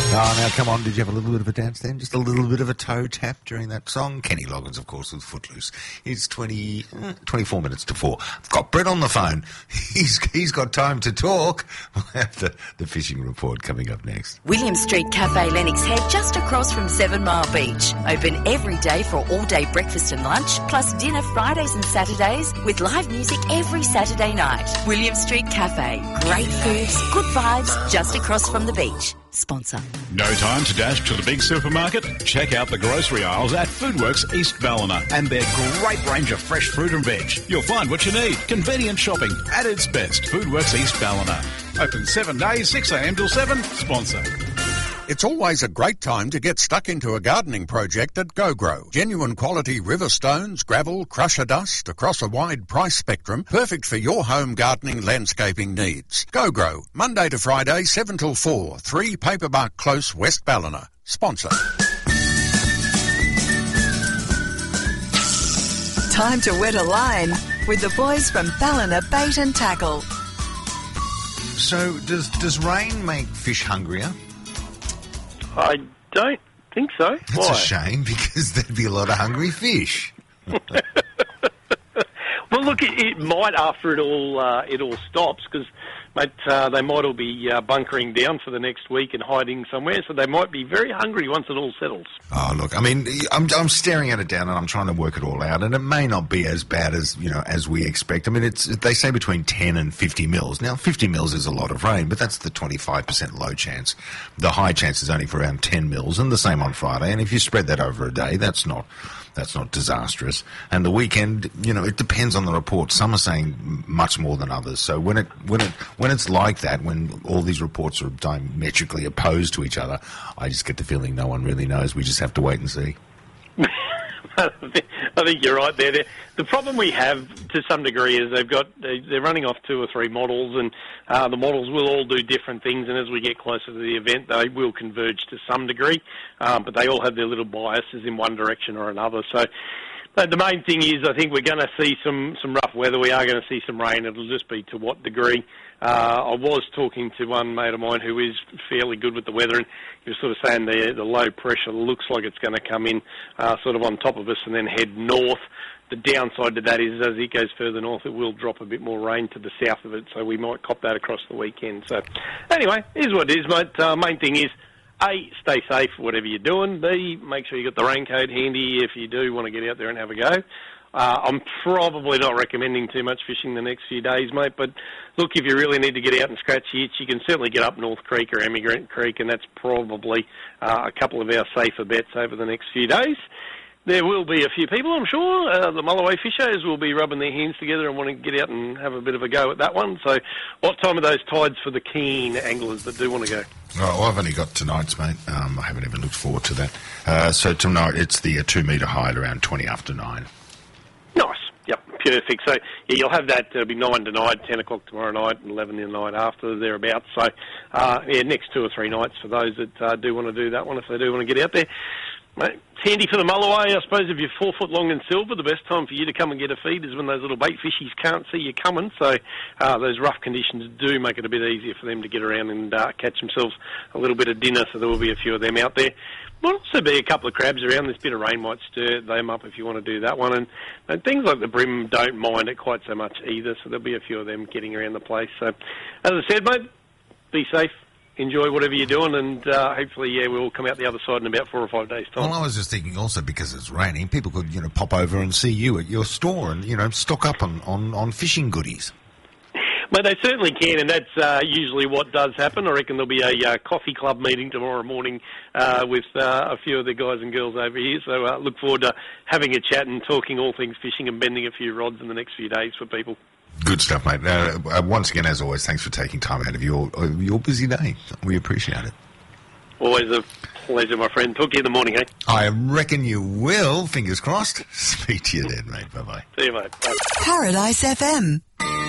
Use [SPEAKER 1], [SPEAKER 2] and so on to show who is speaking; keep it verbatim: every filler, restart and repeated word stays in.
[SPEAKER 1] Oh, now, come on, did you have a little bit of a dance then? Just a little bit of a toe tap during that song? Kenny Loggins, of course, with Footloose. It's twenty, uh, twenty-four minutes to four. I've got Brett on the phone. He's He's got time to talk. We'll have the, the fishing report coming up next.
[SPEAKER 2] William Street Cafe Lennox Head, just across from Seven Mile Beach. Open every day for all-day breakfast and lunch, plus dinner Fridays and Saturdays, with live music every Saturday night. William Street Cafe. Great foods, good vibes, just across from the beach. Sponsor.
[SPEAKER 3] No time to dash to the big supermarket? Check out the grocery aisles at Foodworks East Ballina and their great range of fresh fruit and veg. You'll find what you need. Convenient shopping at its best. Foodworks East Ballina. Open seven days, six a m till seven. Sponsor.
[SPEAKER 4] It's always a great time to get stuck into a gardening project at GoGrow. Genuine quality river stones, gravel, crusher dust across a wide price spectrum, perfect for your home gardening landscaping needs. GoGrow, Monday to Friday, seven till four, three Paperbark Close, West Ballina. Sponsor.
[SPEAKER 2] Time to wet a line with the boys from Ballina Bait and Tackle.
[SPEAKER 1] So, does does rain make fish hungrier?
[SPEAKER 5] I don't think so.
[SPEAKER 1] That's
[SPEAKER 5] Why?
[SPEAKER 1] a shame, because there'd be a lot of hungry fish.
[SPEAKER 5] Well, look, it, it might after it all uh, it all stops, because mate, uh, they might all be uh, bunkering down for the next week and hiding somewhere, so they might be very hungry once it all settles.
[SPEAKER 1] Oh, look, I mean, I'm, I'm staring at it down and I'm trying to work it all out, and it may not be as bad as, you know, as we expect. I mean, it's they say between ten and fifty mils. Now, fifty mils is a lot of rain, but that's the twenty-five percent low chance. The high chance is only for around ten mils, and the same on Friday, and if you spread that over a day, that's not... That's not disastrous. And the weekend, you know, it depends on the report. Some are saying much more than others. So when it when it when it's like that, when all these reports are diametrically opposed to each other, I just get the feeling no one really knows. We just have to wait and see.
[SPEAKER 5] I think you're right there. The problem we have, to some degree, is they've got they're running off two or three models, and uh, the models will all do different things. And as we get closer to the event, they will converge to some degree, um, but they all have their little biases in one direction or another. So. But the main thing is, I think we're going to see some, some rough weather. We are going to see some rain. It'll just be to what degree. Uh, I was talking to one mate of mine who is fairly good with the weather, and he was sort of saying the, the low pressure looks like it's going to come in uh, sort of on top of us and then head north. The downside to that is as it goes further north, it will drop a bit more rain to the south of it, so we might cop that across the weekend. So anyway, here's what it is, mate. Uh, main thing is, A, stay safe, whatever you're doing. B, make sure you got the raincoat handy if you do want to get out there and have a go. Uh, I'm probably not recommending too much fishing the next few days, mate, but look, if you really need to get out and scratch the itch, you can certainly get up North Creek or Emigrant Creek, and that's probably uh, a couple of our safer bets over the next few days. There will be a few people, I'm sure. Uh, the Mulloway fishers will be rubbing their hands together and want to get out and have a bit of a go at that one. So what time are those tides for the keen anglers that do want to go?
[SPEAKER 1] Oh, well, I've only got tonight's, mate. Um, I haven't even looked forward to that. Uh, so tonight it's the uh, two-metre high at around twenty after nine.
[SPEAKER 5] Nice. Yep, perfect. So yeah, you'll have that. It'll be nine tonight, ten o'clock tomorrow night, and eleven the night after, thereabouts. So uh, yeah, next two or three nights for those that uh, do want to do that one, if they do want to get out there. Mate, it's handy for the Mulloway. I suppose if you're four foot long and silver, the best time for you to come and get a feed is when those little bait fishies can't see you coming. So uh, those rough conditions do make it a bit easier for them to get around and uh, catch themselves a little bit of dinner, so there will be a few of them out there. There'll also be a couple of crabs around. This bit of rain might stir them up if you want to do that one. And, and things like the brim don't mind it quite so much either, so there'll be a few of them getting around the place. So, as I said, mate, be safe. Enjoy whatever you're doing, and uh, hopefully, yeah, we'll come out the other side in about four or five days' time.
[SPEAKER 1] Well, I was just thinking also, because it's raining, people could, you know, pop over and see you at your store and, you know, stock up on, on, on fishing goodies.
[SPEAKER 5] But they certainly can, and that's uh, usually what does happen. I reckon there'll be a uh, coffee club meeting tomorrow morning uh, with uh, a few of the guys and girls over here. So uh, look forward to having a chat and talking all things fishing and bending a few rods in the next few days for people.
[SPEAKER 1] Good stuff, mate. Uh, uh, once again, as always, thanks for taking time out of your uh, your busy day. We appreciate it.
[SPEAKER 5] Always a pleasure, my friend. Talk to you in the morning, eh?
[SPEAKER 1] I reckon you will. Fingers crossed. Speak to you then, mate. Bye-bye.
[SPEAKER 5] See you, mate. Bye.
[SPEAKER 2] Paradise F M.